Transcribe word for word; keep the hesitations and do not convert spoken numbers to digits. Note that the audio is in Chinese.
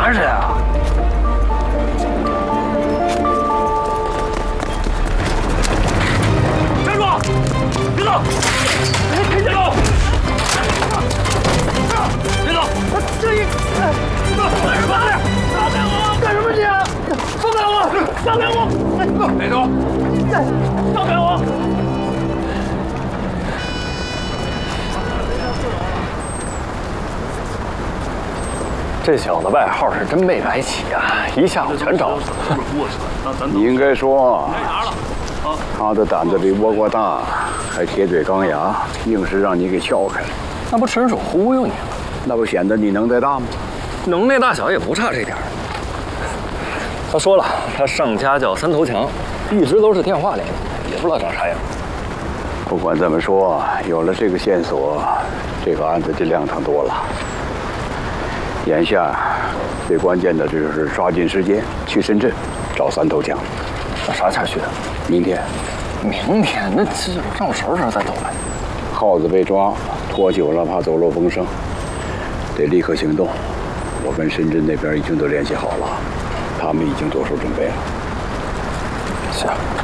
拿着呀！站住！别动！别别动！别动！这一，干什么？放开我！干什么你？放开我！放开我！别动！放开我！ 这小子外号是真没白起啊，一下子全招了。 你应该说，他的胆子比倭瓜大，还铁嘴钢牙，硬是让你给撬开了。 那不纯属忽悠你吗？ 那不显得你能耐大吗？ 能耐大小也不差这点儿。他说了，他上家叫三头强，一直都是电话联系，也不知道长啥样。 不管怎么说，有了这个线索，这个案子就亮堂多了。 眼下最关键的就是抓紧时间去深圳找三头强。 那啥下去的？ 明天。 明天？那这让我什么时候再走来？ 耗子被抓，拖久了怕走漏风声，得立刻行动。我跟深圳那边已经都联系好了，他们已经着手准备了。 行。